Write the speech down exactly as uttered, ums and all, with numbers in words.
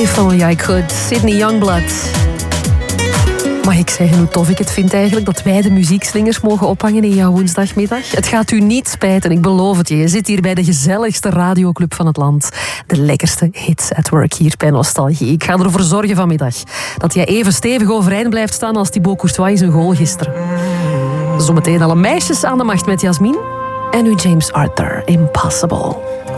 If only I could. Sydney Youngblood. Mag ik zeggen hoe tof ik het vind eigenlijk dat wij de muziekslingers mogen ophangen in jouw woensdagmiddag? Het gaat u niet spijten, ik beloof het je. Je zit hier bij de gezelligste radioclub van het land. De lekkerste hits at work hier bij Nostalgie. Ik ga ervoor zorgen vanmiddag dat jij even stevig overeind blijft staan als Thibaut Courtois in zijn goal gisteren. Zometeen alle meisjes aan de macht met Jasmin. En nu James Arthur, Impossible.